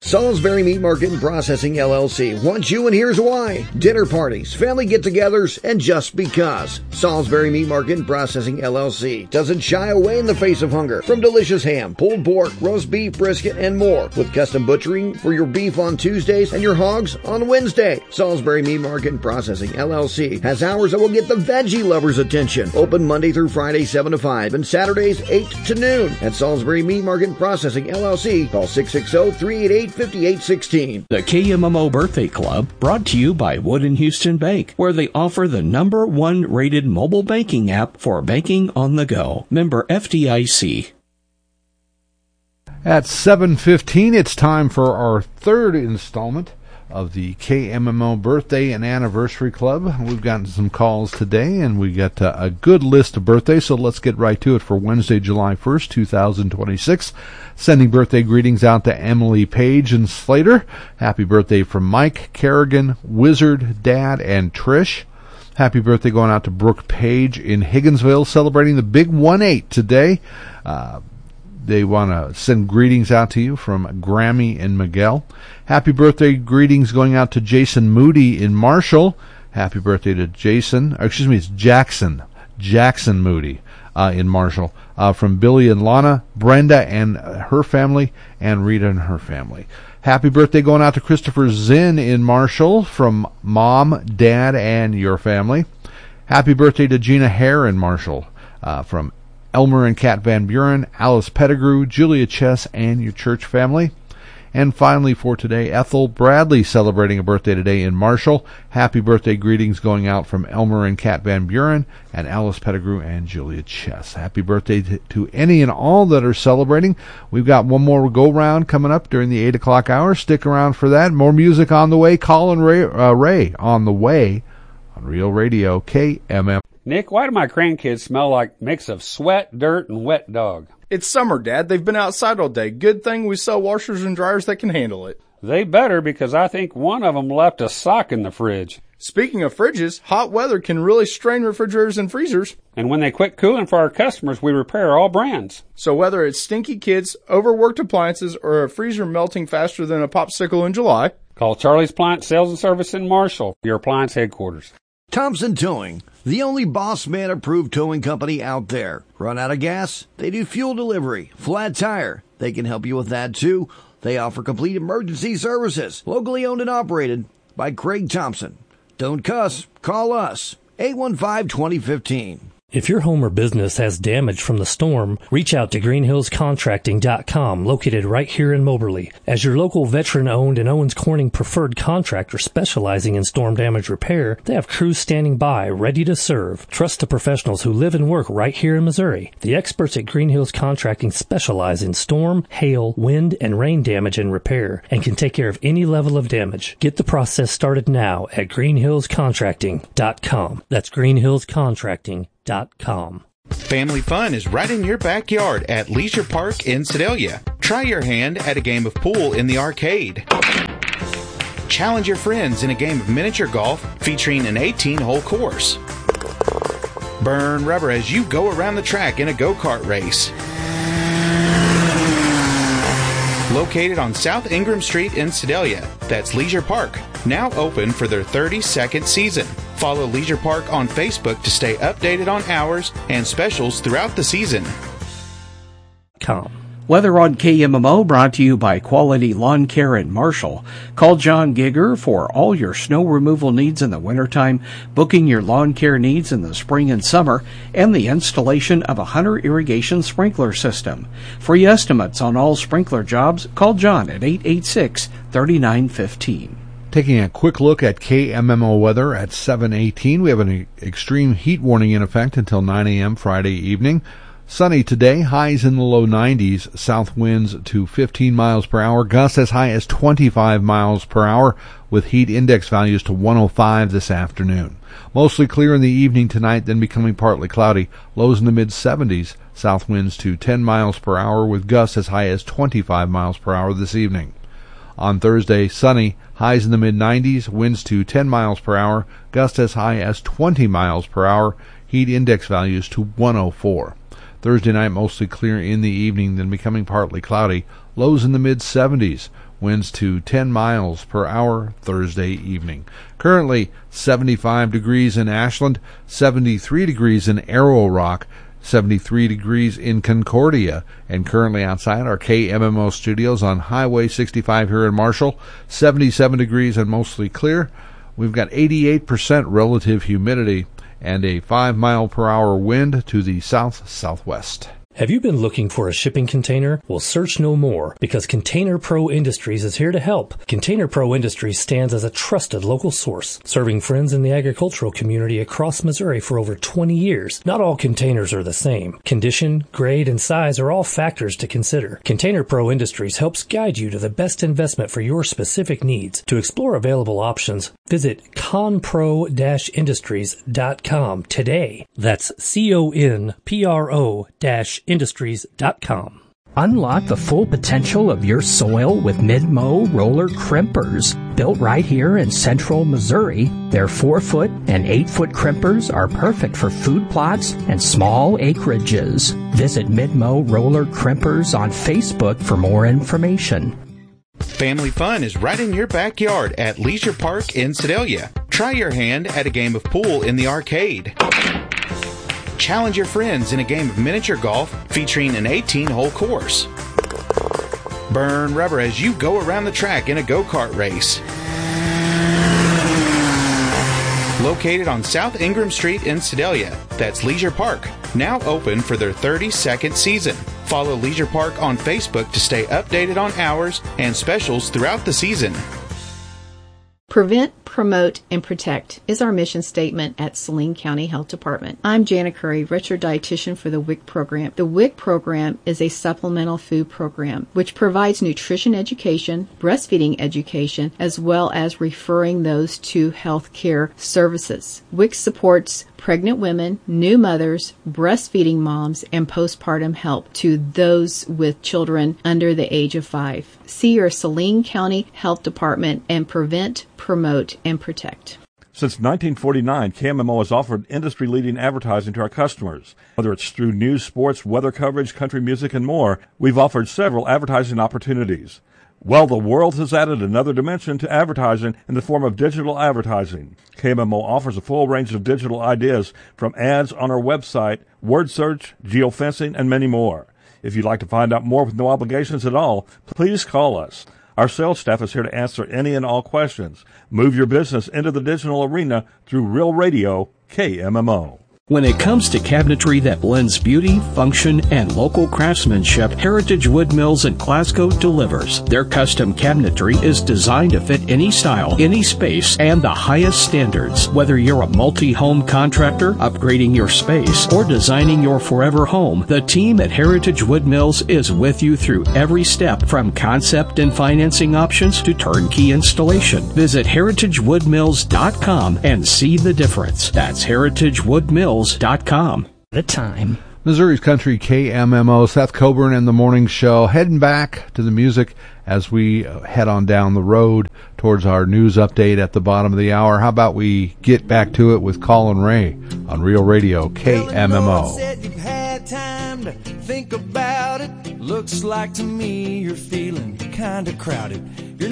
Salisbury Meat Market and Processing LLC wants you, and here's why. Dinner parties, family get-togethers, and just because. Salisbury Meat Market and Processing LLC doesn't shy away in the face of hunger from delicious ham, pulled pork, roast beef, brisket, and more, with custom butchering for your beef on Tuesdays and your hogs on Wednesday. Salisbury Meat Market and Processing LLC has hours that will get the veggie lovers' attention. Open Monday through Friday 7 to 5 and Saturdays 8 to noon. At Salisbury Meat Market and Processing LLC, call 660-388-5816. The KMMO Birthday Club, brought to you by Wood & Houston Bank, where they offer the #1 rated mobile banking app for banking on the go. Member FDIC. At 7:15, it's time for our third installment of the KMMO Birthday and Anniversary Club. We've gotten some calls today, and we got a good list of birthdays, so let's get right to it for Wednesday, July 1st, 2026. Sending birthday greetings out to Emily Page and Slater. Happy birthday from Mike, Kerrigan, Wizard, Dad, and Trish. Happy birthday going out to Brooke Page in Higginsville, celebrating the big 1-8 today. They want to send greetings out to you from Grammy and Miguel. Happy birthday greetings going out to Jason Moody in Marshall. Happy birthday to Jason. It's Jackson. Jackson Moody in Marshall. From Billy and Lana, Brenda and her family, and Rita and her family. Happy birthday going out to Christopher Zinn in Marshall from Mom, Dad, and your family. Happy birthday to Gina Hare in Marshall from Elmer and Kat Van Buren, Alice Pettigrew, Julia Chess, and your church family. And finally for today, Ethel Bradley celebrating a birthday today in Marshall. Happy birthday greetings going out from Elmer and Kat Van Buren and Alice Pettigrew and Julia Chess. Happy birthday to any and all that are celebrating. We've got one more go-round coming up during the 8 o'clock hour. Stick around for that. More music on the way. Colin Ray on the way on Real Radio KMM. Nick, why do my grandkids smell like a mix of sweat, dirt, and wet dog? It's summer, Dad. They've been outside all day. Good thing we sell washers and dryers that can handle it. They better, because I think one of them left a sock in the fridge. Speaking of fridges, hot weather can really strain refrigerators and freezers. And when they quit cooling for our customers, we repair all brands. So whether it's stinky kids, overworked appliances, or a freezer melting faster than a popsicle in July, call Charlie's Appliance Sales and Service in Marshall, your appliance headquarters. Thompson Towing, the only Boss Man approved towing company out there. Run out of gas? They do fuel delivery. Flat tire? They can help you with that too. They offer complete emergency services. Locally owned and operated by Craig Thompson. Don't cuss. Call us. 815-2015. If your home or business has damage from the storm, reach out to greenhillscontracting.com, located right here in Moberly. As your local veteran-owned and Owens Corning preferred contractor specializing in storm damage repair, they have crews standing by, ready to serve. Trust the professionals who live and work right here in Missouri. The experts at Green Hills Contracting specialize in storm, hail, wind, and rain damage and repair, and can take care of any level of damage. Get the process started now at greenhillscontracting.com. That's greenhillscontracting.com. Family fun is right in your backyard at Leisure Park in Sedalia. Try your hand at a game of pool in the arcade. Challenge your friends in a game of miniature golf featuring an 18-hole course. Burn rubber as you go around the track in a go-kart race. Located on South Ingram Street in Sedalia, that's Leisure Park, now open for their 32nd season. Follow Leisure Park on Facebook to stay updated on hours and specials throughout the season. Weather on KMMO brought to you by Quality Lawn Care in Marshall. Call John Gigger for all your snow removal needs in the wintertime, booking your lawn care needs in the spring and summer, and the installation of a Hunter irrigation sprinkler system. Free estimates on all sprinkler jobs, call John at 886-3915. Taking a quick look at KMMO weather at 7:18. We have an extreme heat warning in effect until 9 a.m. Friday evening. Sunny today, highs in the low 90s, south winds to 15 miles per hour, gusts as high as 25 miles per hour, with heat index values to 105 this afternoon. Mostly clear in the evening tonight, then becoming partly cloudy, lows in the mid-70s, south winds to 10 miles per hour, with gusts as high as 25 miles per hour this evening. On Thursday, sunny, highs in the mid-90s, winds to 10 miles per hour, gusts as high as 20 miles per hour, heat index values to 104. Thursday night, mostly clear in the evening, then becoming partly cloudy. Lows in the mid-70s. Winds to 10 miles per hour Thursday evening. Currently 75 degrees in Ashland, 73 degrees in Arrow Rock, 73 degrees in Concordia, and currently outside our KMMO studios on Highway 65 here in Marshall, 77 degrees and mostly clear. We've got 88% relative humidity and a 5 mile per hour wind to the south-southwest. Have you been looking for a shipping container? Well, search no more, because Container Pro Industries is here to help. Container Pro Industries stands as a trusted local source, serving friends in the agricultural community across Missouri for over 20 years. Not all containers are the same. Condition, grade, and size are all factors to consider. Container Pro Industries helps guide you to the best investment for your specific needs. To explore available options, visit conpro-industries.com today. That's CONPRO-industries.com. Unlock the full potential of your soil with Mid-Mow roller crimpers. Built right here in central Missouri, their 4-foot and 8-foot crimpers are perfect for food plots and small acreages. Visit Mid-Mow roller crimpers on Facebook for more information. Family fun is right in your backyard at Leisure Park in Sedalia. Try your hand at a game of pool in the arcade. Challenge your friends in a game of miniature golf featuring an 18-hole course. Burn rubber as you go around the track in a go-kart race. Located on South Ingram Street in Sedalia, that's Leisure Park, now open for their 32nd season. Follow Leisure Park on Facebook to stay updated on hours and specials throughout the season. Prevent, promote, and protect is our mission statement at Saline County Health Department. I'm Jana Curry, registered dietitian for the WIC program. The WIC program is a supplemental food program which provides nutrition education, breastfeeding education, as well as referring those to health care services. WIC supports pregnant women, new mothers, breastfeeding moms, and postpartum help to those with children under the age of 5. See your Saline County Health Department and prevent, promote, and protect. Since 1949, KMMO has offered industry-leading advertising to our customers. Whether it's through news, sports, weather coverage, country music, and more, we've offered several advertising opportunities. Well, the world has added another dimension to advertising in the form of digital advertising. KMMO offers a full range of digital ideas, from ads on our website, word search, geofencing, and many more. If you'd like to find out more with no obligations at all, please call us. Our sales staff is here to answer any and all questions. Move your business into the digital arena through Real Radio, KMMO. When it comes to cabinetry that blends beauty, function, and local craftsmanship, Heritage Wood Mills in Glasgow delivers. Their custom cabinetry is designed to fit any style, any space, and the highest standards. Whether you're a multi-home contractor, upgrading your space, or designing your forever home, the team at Heritage Wood Mills is with you through every step, from concept and financing options to turnkey installation. Visit heritagewoodmills.com and see the difference. That's heritagewoodmills.com. The time. Missouri's Country KMMO, Seth Coburn and the Morning Show, heading back to the music as we head on down the road towards our news update at the bottom of the hour. How about we get back to it with Colin Ray on Real Radio KMMO. Said you've had time to think about it. Looks like to me you're feeling kind of crowded.